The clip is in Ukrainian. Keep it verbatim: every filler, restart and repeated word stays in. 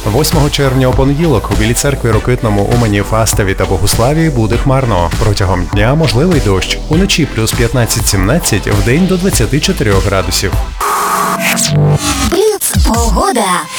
восьмого червня у понеділок у Білій церкві, Рокитному, Умані, Фастові та Богуславі буде хмарно. Протягом дня можливий дощ. Уночі плюс п'ятнадцять-сімнадцять, вдень до двадцяти чотирьох градусів. Бліц погода.